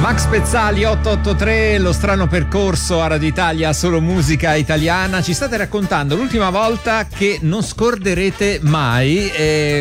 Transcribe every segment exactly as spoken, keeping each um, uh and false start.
Max Pezzali otto otto tre, lo strano percorso a Radio Italia, solo musica italiana. Ci state raccontando l'ultima volta che non scorderete mai. Eh,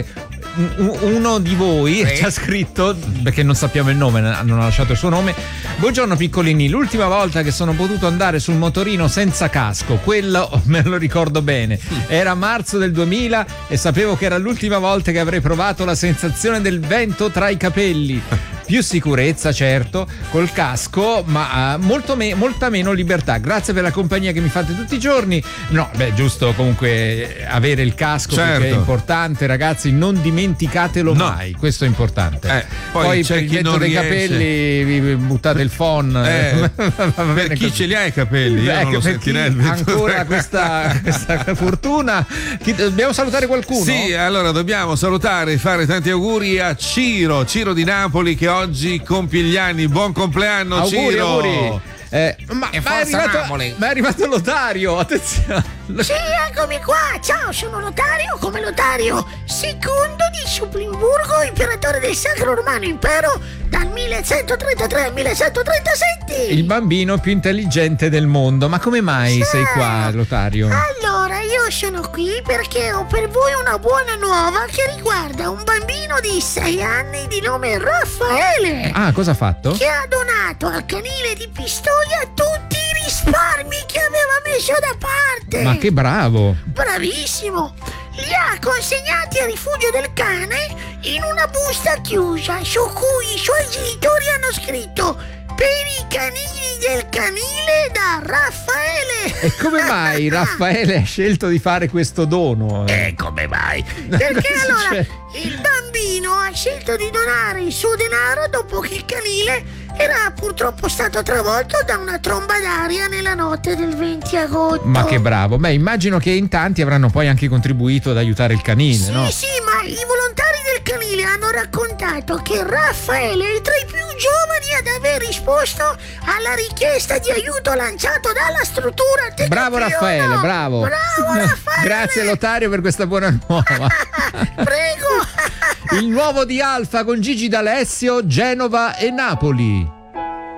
uno di voi eh. ci ha scritto, perché non sappiamo il nome, non ha lasciato il suo nome: buongiorno piccolini, l'ultima volta che sono potuto andare sul motorino senza casco, quello me lo ricordo bene, era marzo del duemila e sapevo che era l'ultima volta che avrei provato la sensazione del vento tra i capelli. Più sicurezza, certo, col casco, ma uh, molto me- molta meno libertà. Grazie per la compagnia che mi fate tutti i giorni. No, beh, giusto comunque avere il casco, certo, perché è importante, ragazzi, non dimenticatelo no. mai, questo è importante. Eh, poi, poi per il detto dei riesce. capelli vi buttate il phon. Eh, per chi così. ce li ha i capelli, io Beh, non lo sentirei ancora questa, questa fortuna. Chi, dobbiamo salutare qualcuno? Sì, allora dobbiamo salutare e fare tanti auguri a Ciro, Ciro di Napoli, che oggi compie gli anni. Buon compleanno, auguri, Ciro. Auguri. Eh, ma, ma, è arrivato, ma è arrivato Lotario, attenzione. Sì, eccomi qua. Ciao, sono Lotario, come Lotario secondo di Supplimburgo, imperatore del Sacro Romano Impero dal millecentotrentatré al millecentotrentasetto. Il bambino più intelligente del mondo. Ma come mai sì. sei qua, Lotario? Allora, io sono qui perché ho per voi una buona nuova che riguarda un bambino di sei anni di nome Raffaele. Ah, cosa ha fatto? Che ha donato al canile di Pistoia tutti i risparmi che aveva messo da parte. Ma che bravo! Bravissimo! Li ha consegnati al rifugio del cane in una busta chiusa su cui i suoi genitori hanno scritto: per i canini del canile da Raffaele. E come mai Raffaele ha scelto di fare questo dono? E eh, come mai? Perché allora il bambino ha scelto di donare il suo denaro dopo che il canile era purtroppo stato travolto da una tromba d'aria nella notte del venti agosto. Ma che bravo. Beh, immagino che in tanti avranno poi anche contribuito ad aiutare il canile, sì, no? Sì, sì, ma i volontari del canile hanno raccontato che Raffaele è tra i più giovani ad aver risposto alla richiesta di aiuto lanciato dalla struttura. Te bravo Raffaele, no? bravo. Bravo Raffaele. Grazie Lotario per questa buona nuova. Prego. Il nuovo di Alfa con Gigi D'Alessio, Genova e Napoli.